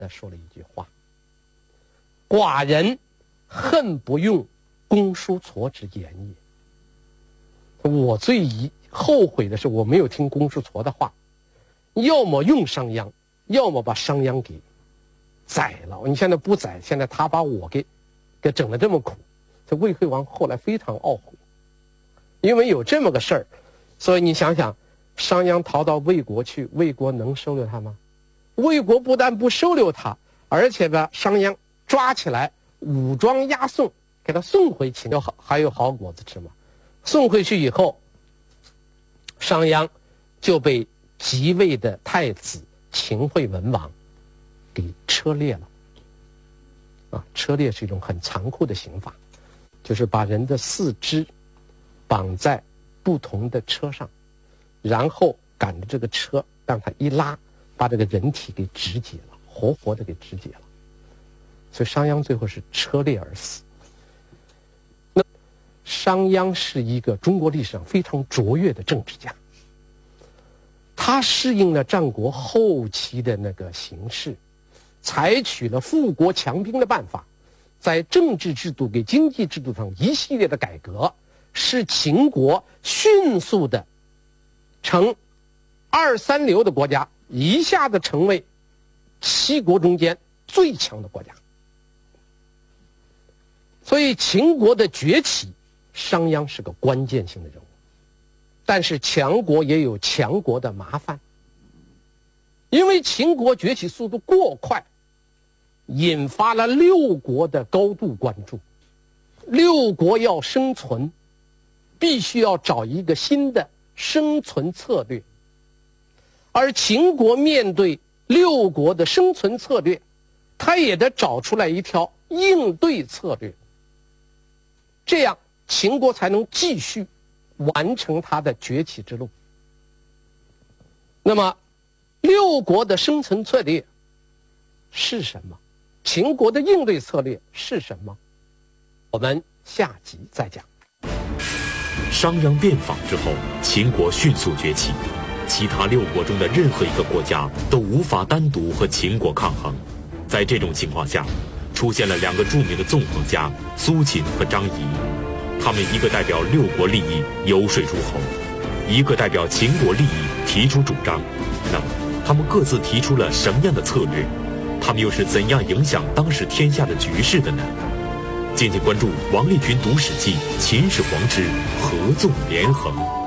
说了一句话：寡人恨不用公叔痤之言也。我最后悔的是我没有听公叔痤的话，要么用商鞅，要么把商鞅给宰了。你现在不宰，现在他把我给整得这么苦。这魏惠王后来非常懊悔，因为有这么个事儿，所以你想想，商鞅逃到魏国去，魏国能收留他吗？魏国不但不收留他，而且把商鞅抓起来，武装押送，给他送回秦，还有好果子吃吗？送回去以后，商鞅就被即位的太子秦惠文王给车裂了。车裂是一种很残酷的刑罚，就是把人的四肢绑在不同的车上，然后赶着这个车让他一拉，把这个人体给肢解了，活活的给肢解了。所以商鞅最后是车裂而死。那商鞅是一个中国历史上非常卓越的政治家，他适应了战国后期的那个形势，采取了富国强兵的办法，在政治制度给经济制度上一系列的改革，使秦国迅速的从2、3流的国家一下子成为7国中间最强的国家。所以秦国的崛起，商鞅是个关键性的人物。但是强国也有强国的麻烦，因为秦国崛起速度过快，引发了6国的高度关注。6国要生存，必须要找一个新的生存策略，而秦国面对6国的生存策略，他也得找出来一条应对策略，这样秦国才能继续完成它的崛起之路。那么6国的生存策略是什么？秦国的应对策略是什么？我们下集再讲。 商鞅变法之后，秦国迅速崛起，其他6国中的任何一个国家都无法单独和秦国抗衡。在这种情况下，出现了2个著名的纵横家苏秦和张仪，他们一个代表6国利益游说诸侯，一个代表秦国利益提出主张。那么他们各自提出了什么样的策略？他们又是怎样影响当时天下的局势的呢？敬请关注王立群读史记，秦始皇之合纵连横。